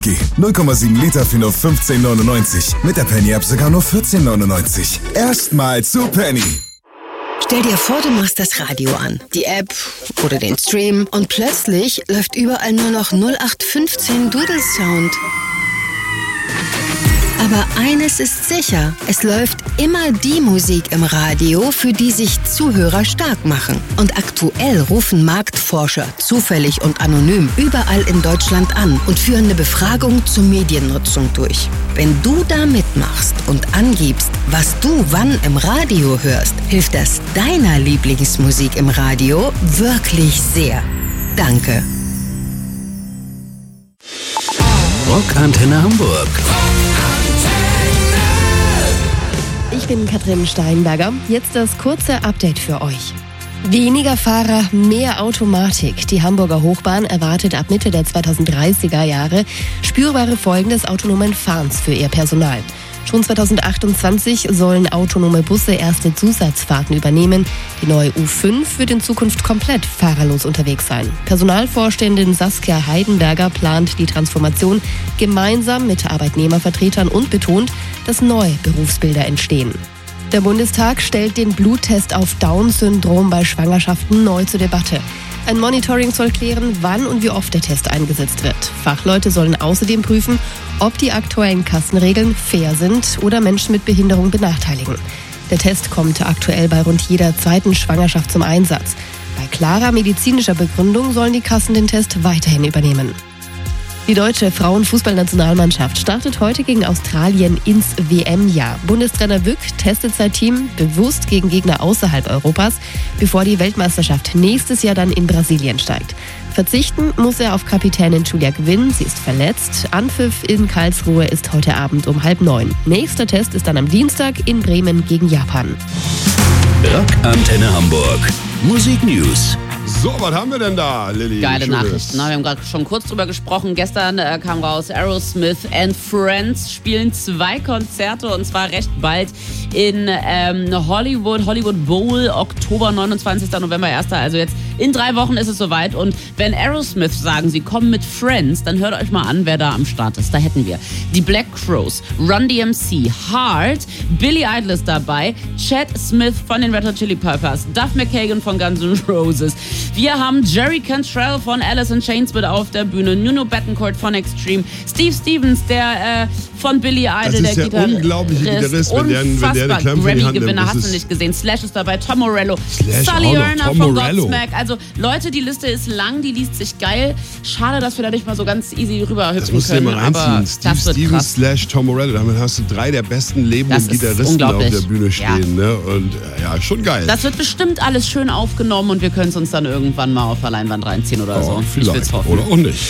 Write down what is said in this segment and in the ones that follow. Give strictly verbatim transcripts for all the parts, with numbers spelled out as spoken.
null Komma sieben Liter für nur fünfzehn neunundneunzig. Mit der Penny-App sogar nur vierzehn neunundneunzig. Erstmal zu Penny. Stell dir vor, du machst das Radio an, die App oder den Stream und plötzlich läuft überall nur noch null acht fünfzehn Doodle-Sound. Aber eines ist sicher, es läuft immer die Musik im Radio, für die sich Zuhörer stark machen. Und aktuell rufen Marktforscher zufällig und anonym überall in Deutschland an und führen eine Befragung zur Mediennutzung durch. Wenn du da mitmachst und angibst, was du wann im Radio hörst, hilft das deiner Lieblingsmusik im Radio wirklich sehr. Danke. Rockantenne Hamburg. Ich bin Katrin Steinberger. Jetzt das kurze Update für euch. Weniger Fahrer, mehr Automatik. Die Hamburger Hochbahn erwartet ab Mitte der zweitausenddreißiger Jahre spürbare Folgen des autonomen Fahrens für ihr Personal. Schon zweitausendachtundzwanzig sollen autonome Busse erste Zusatzfahrten übernehmen. Die neue U fünf wird in Zukunft komplett fahrerlos unterwegs sein. Personalvorständin Saskia Heidenberger plant die Transformation gemeinsam mit Arbeitnehmervertretern und betont, dass neue Berufsbilder entstehen. Der Bundestag stellt den Bluttest auf Down-Syndrom bei Schwangerschaften neu zur Debatte. Ein Monitoring soll klären, wann und wie oft der Test eingesetzt wird. Fachleute sollen außerdem prüfen, ob die aktuellen Kassenregeln fair sind oder Menschen mit Behinderung benachteiligen. Der Test kommt aktuell bei rund jeder zweiten Schwangerschaft zum Einsatz. Bei klarer medizinischer Begründung sollen die Kassen den Test weiterhin übernehmen. Die deutsche Frauenfußballnationalmannschaft startet heute gegen Australien ins W M-Jahr. Bundestrainer Wück testet sein Team bewusst gegen Gegner außerhalb Europas, bevor die Weltmeisterschaft nächstes Jahr dann in Brasilien steigt. Verzichten muss er auf Kapitänin Julia Gwynn, sie ist verletzt. Anpfiff in Karlsruhe ist heute Abend um halb neun. Nächster Test ist dann am Dienstag in Bremen gegen Japan. Rockantenne Hamburg. Musik News. So, was haben wir denn da, Lilly? Geile Schönes. Nachrichten. Wir haben gerade schon kurz drüber gesprochen. Gestern äh, kam raus, Aerosmith and Friends spielen zwei Konzerte und zwar recht bald in ähm, Hollywood, Hollywood Bowl, Oktober, neunundzwanzigster November, erster Also jetzt in drei Wochen ist es soweit. Und wenn Aerosmith sagen, sie kommen mit Friends, dann hört euch mal an, wer da am Start ist. Da hätten wir die Black Crowes, Run D M C, Heart, Billy Idol ist dabei, Chad Smith von den Red Hot Chili Peppers, Duff McKagan von Guns N' Roses. Wir haben Jerry Cantrell von Alice in Chains mit auf der Bühne, Nuno Bettencourt von Extreme, Steve Stevens, der äh, von Billy Idol, das der ist der unglaubliche Gitarrist, wenn der, wenn der eine Klemme in die Hand nimmt. Grammy-Gewinner hast du nicht gesehen. Slash ist dabei, Tom Morello, Slash Sully auch Erna noch, Tom von Morello. Godsmack. Also Leute, die Liste ist lang, die liest sich geil. Schade, dass wir da nicht mal so ganz easy rüber Das hüpfen musst du dir können. mal reinziehen. Aber Steve das wird Stevens krass. slash Tom Morello. Damit hast du drei der besten lebenden Das ist Gitarristen auf unglaublich. der Bühne stehen. Ja. Ne? Und äh, ja, schon geil. Das wird bestimmt alles schön aufgenommen und wir können es uns dann irgendwann mal auf der Leinwand reinziehen oder oh, so. Ich vielleicht. will's hoffen. Oder auch nicht.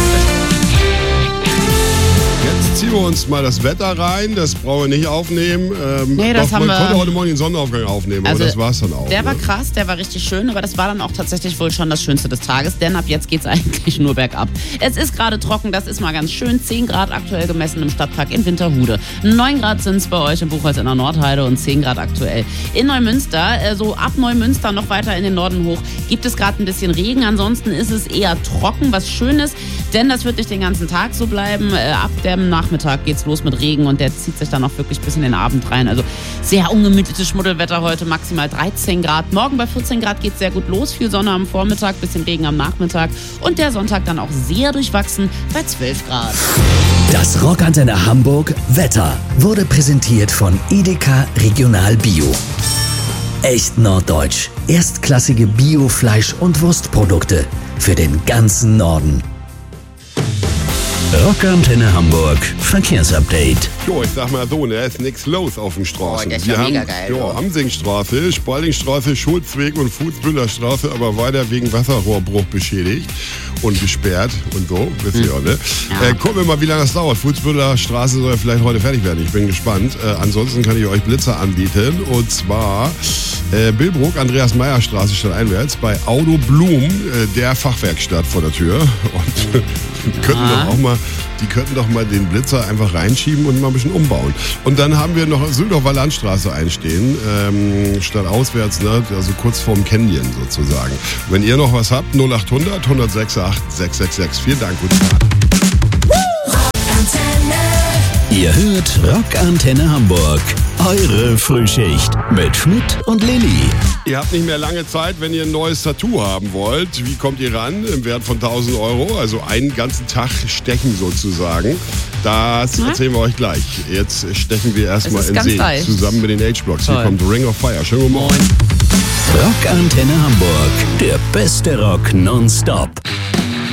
Jetzt ziehen wir uns mal das Wetter rein. Das brauchen wir nicht aufnehmen. Ähm, Nee, das doch, haben man wir- konnte heute Morgen den Sonnenaufgang aufnehmen, Also, aber das war's dann auch. Der ne? war krass, der war richtig schön, aber das war dann auch tatsächlich wohl schon das Schönste des Tages, denn ab jetzt geht's eigentlich nur bergab. Es ist gerade trocken, das ist mal ganz schön. zehn Grad aktuell gemessen im Stadtpark in Winterhude. neun Grad sind's bei euch im Buchholz in der Nordheide und zehn Grad aktuell in Neumünster. Äh, so ab Neumünster noch weiter in den Norden hoch gibt es gerade ein bisschen Regen. Ansonsten ist es eher trocken, was schön ist, denn das wird nicht den ganzen Tag so bleiben. Äh, ab dem Nachmittag geht's los mit Regen und der zieht sich dann auch wirklich bis in den Abend rein. Also sehr ungemütliches Schmuddelwetter heute, maximal dreizehn Grad. Morgen bei vierzehn Grad geht's sehr gut los. Viel Sonne am Vormittag, bisschen Regen am Nachmittag und der Sonntag dann auch sehr durchwachsen bei zwölf Grad. Das Rockantenne Hamburg Wetter wurde präsentiert von Edeka Regional Bio. Echt norddeutsch. Erstklassige Bio-Fleisch- und Wurstprodukte für den ganzen Norden. Rockantenne Hamburg Verkehrsupdate. Jo, ich sag mal so, da ist nichts los auf den Straßen. Oh, der ist Wir ja haben mega geil, jo, du. Hamsingstraße, Spaldingstraße, Schulzweg und Fußbüllerstraße, aber weiter wegen Wasserrohrbruch beschädigt und gesperrt und so, wisst ihr auch, ne? Ja. Äh, gucken wir mal, wie lange das dauert. Fußbüllerstraße soll vielleicht heute fertig werden. Ich bin gespannt. Äh, ansonsten kann ich euch Blitzer anbieten und zwar äh, Billbrook, Andreas-Meyer-Straße stadteinwärts bei Auto Blum, äh, der Fachwerkstatt vor der Tür. Und die könnten doch auch mal, die könnten doch mal den Blitzer einfach reinschieben und mal ein bisschen umbauen. Und dann haben wir noch Süldorfer Landstraße einstehen, ähm, stadtauswärts, ne? Also kurz vorm Canyon sozusagen. Wenn ihr noch was habt, null acht hundert, hundertsechs acht sechs sechs sechs. Vielen Dank, guten Tag. Ihr hört Rockantenne Hamburg. Eure Frühschicht mit Schmidt und Lilly. Ihr habt nicht mehr lange Zeit, wenn ihr ein neues Tattoo haben wollt. Wie kommt ihr ran? Im Wert von tausend Euro, also einen ganzen Tag stechen sozusagen. Das Na? erzählen wir euch gleich. Jetzt stechen wir erstmal Es ist in ganz See, leicht. zusammen mit den H-Blocks. Hier Toll. kommt Ring of Fire. Schönen guten Morgen. Rockantenne Hamburg. Der beste Rock nonstop.